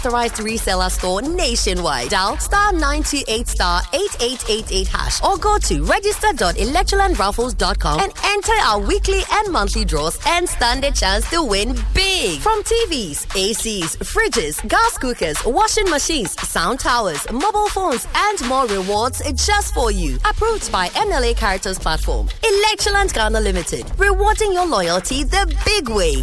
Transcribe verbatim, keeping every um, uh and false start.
authorized reseller store nationwide. Dial star nine two eight star eight eight eight eight hash or go to register dot electroland raffles dot com and enter our weekly and monthly draws and stand a chance to win big. From T Vs, A Cs, fridges, gas cookers, washing machines, sound towers, mobile phones, and more rewards just for you. Approved by M L A Caritas Platform. Electroland Ghana Limited. Rewarding your loyalty the big way.